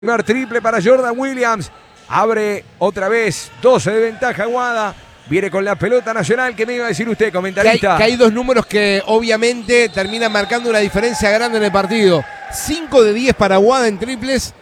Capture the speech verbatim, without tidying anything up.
Primer triple para Jordan Williams. Abre otra vez. doce de ventaja Aguada. Viene con la pelota Nacional. ¿Qué me iba a decir usted, comentarista? Que hay, que hay dos números que obviamente terminan marcando una diferencia grande en el partido. cinco de diez para Aguada en triples